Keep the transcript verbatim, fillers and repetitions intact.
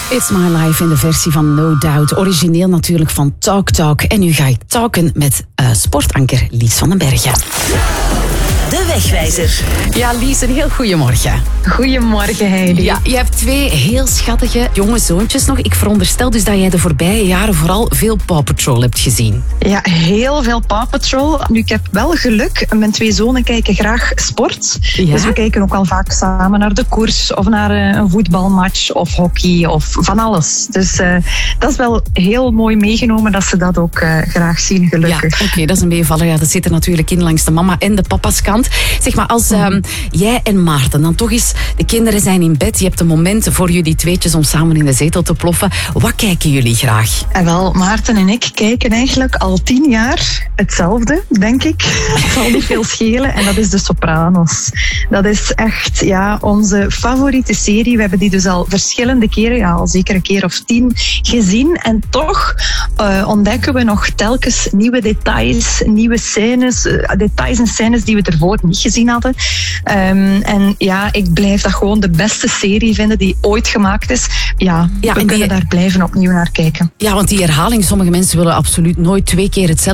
It's My Life in de versie van No Doubt. Origineel natuurlijk van Talk Talk. En nu ga ik talken met uh, sportanker Lies van den Bergen. De Wegwijzer. Ja, Lies, een heel goeiemorgen. Goedemorgen, Heidi. Ja, je hebt twee heel schattige jonge zoontjes nog. Ik veronderstel dus dat jij de voorbije jaren vooral veel Paw Patrol hebt gezien. Ja, heel veel Paw Patrol. Nu, ik heb wel geluk. Mijn twee zonen kijken graag sport. Ja? Dus we kijken ook al vaak samen naar de koers of naar een voetbalmatch of hockey of van alles. Dus uh, dat is wel heel mooi meegenomen dat ze dat ook uh, graag zien, gelukkig. Ja, oké, okay, dat is een meevaller. Ja, dat zit er natuurlijk in langs de mama en de papa's kant. Zeg maar, als um, mm. jij en Maarten dan toch eens, de kinderen zijn in bed, je hebt een moment voor jullie tweetjes om samen in de zetel te ploffen. Wat kijken jullie graag? En wel, Maarten en ik kijken eigenlijk al tien jaar hetzelfde, denk ik. Het zal niet veel schelen en dat is De Sopranos. Dat is echt ja, onze favoriete serie. We hebben die dus al verschillende keren, ja, al zeker een keer of tien gezien. En toch uh, ontdekken we nog telkens nieuwe details, nieuwe scènes, uh, details en scènes die we ervoor niet gezien hadden. Um, en ja, ik blijf dat gewoon de beste serie vinden die ooit gemaakt is. Ja, ja we kunnen die... daar blijven opnieuw naar kijken. Ja, want die herhaling, sommige mensen willen absoluut nooit twee keer hetzelfde.